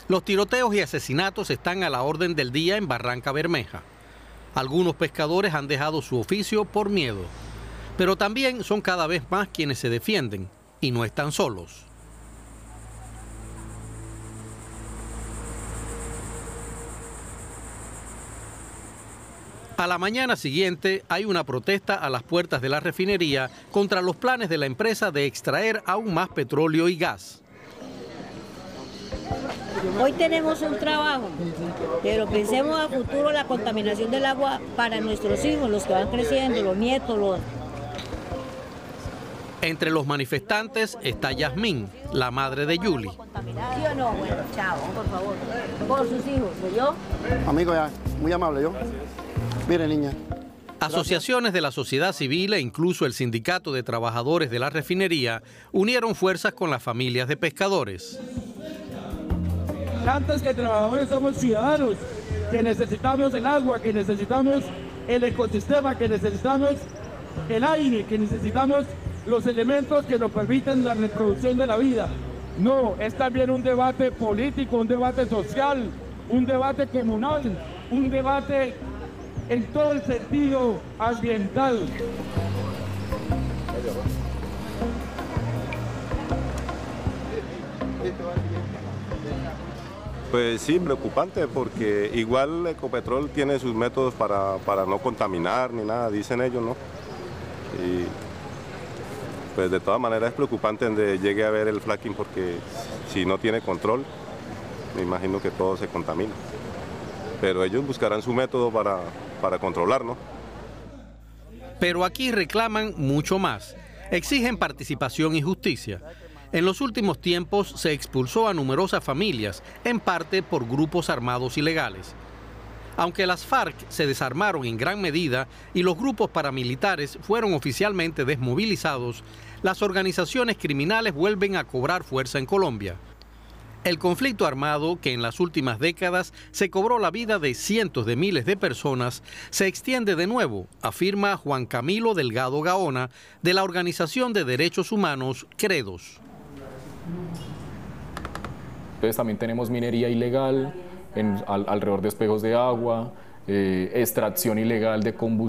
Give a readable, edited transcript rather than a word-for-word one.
Los tiroteos y asesinatos están a la orden del día en Barranca Bermeja. Algunos pescadores han dejado su oficio por miedo, pero también son cada vez más quienes se defienden y no están solos. A la mañana siguiente hay una protesta a las puertas de la refinería contra los planes de la empresa de extraer aún más petróleo y gas. Hoy tenemos un trabajo, pero pensemos a futuro la contaminación del agua para nuestros hijos, los que van creciendo, los nietos. Entre los manifestantes está Yasmín, la madre de Yuli. ¿Sí o no? Bueno, chao, por favor. Por sus hijos, ¿yo? Amigo, ya, muy amable, yo. Mire, niña. Asociaciones de la sociedad civil e incluso el sindicato de trabajadores de la refinería unieron fuerzas con las familias de pescadores. Antes que trabajadores somos ciudadanos, que necesitamos el agua, que necesitamos el ecosistema, que necesitamos el aire, que necesitamos los elementos que nos permiten la reproducción de la vida. No, es también un debate político, un debate social, un debate comunal, un debate en todo el sentido ambiental. Pues sí, preocupante, porque igual Ecopetrol tiene sus métodos para no contaminar ni nada, dicen ellos, ¿no? Y pues de todas maneras es preocupante donde llegue a haber el fracking, porque si no tiene control, me imagino que todo se contamina. Pero ellos buscarán su método para controlar, ¿no? Pero aquí reclaman mucho más. Exigen participación y justicia. En los últimos tiempos se expulsó a numerosas familias, en parte por grupos armados ilegales. Aunque las FARC se desarmaron en gran medida y los grupos paramilitares fueron oficialmente desmovilizados, las organizaciones criminales vuelven a cobrar fuerza en Colombia. El conflicto armado, que en las últimas décadas se cobró la vida de cientos de miles de personas, se extiende de nuevo, afirma Juan Camilo Delgado Gaona, de la Organización de Derechos Humanos Credos. Entonces también tenemos minería ilegal alrededor de espejos de agua, extracción ilegal de combustible.